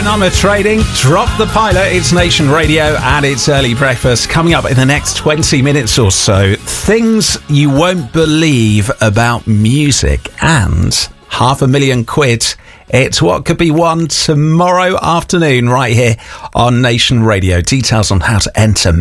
Dynamo Trading, Drop the Pilot. It's Nation Radio and it's Early Breakfast. Coming up in the next 20 minutes or so, things you won't believe about music and £500,000. It's what could be won tomorrow afternoon right here on Nation Radio. Details on how to enter